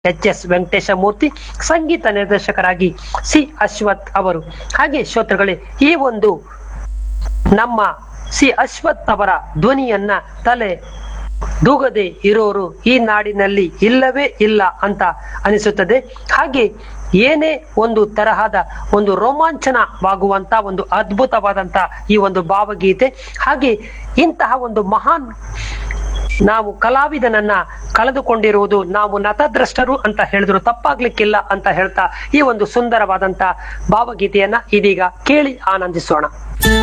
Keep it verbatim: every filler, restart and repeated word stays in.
H S Venkatesha ಮೂರ್ತಿ, ಸಂಗೀತ ನಿರ್ದೇಶಕರಾಗಿ C Ashwath ಅವರು. ಹಾಗೆ ಶ್ರೋತೃಗಳೇ, ಈ ಒಂದು ನಮ್ಮ ಸಿ ಅಶ್ವಥ್ ಅವರ ಧ್ವನಿಯನ್ನ ತಲೆ ದೂಗದೆ ಇರೋರು ಈ ನಾಡಿನಲ್ಲಿ ಇಲ್ಲವೇ ಇಲ್ಲ ಅಂತ ಅನಿಸುತ್ತದೆ. ಹಾಗೆ ಏನೇ ಒಂದು ತರಹದ ಒಂದು ರೋಮಾಂಚನವಾಗುವಂತ ಒಂದು ಅದ್ಭುತವಾದಂತ ಈ ಒಂದು ಭಾವಗೀತೆ, ಹಾಗೆ ಇಂತಹ ಒಂದು ಮಹಾನ್ ನಾವು ಕಲಾವಿದನನ್ನ ಕಳೆದುಕೊಂಡಿರುವುದು ನಾವು ನತದ್ರಷ್ಟರು ಅಂತ ಹೇಳಿದ್ರು ತಪ್ಪಾಗ್ಲಿಕ್ಕಿಲ್ಲ ಅಂತ ಹೇಳ್ತಾ ಈ ಒಂದು ಸುಂದರವಾದಂತ ಭಾವಗೀತೆಯನ್ನ ಇದೀಗ ಕೇಳಿ ಆನಂದಿಸೋಣ.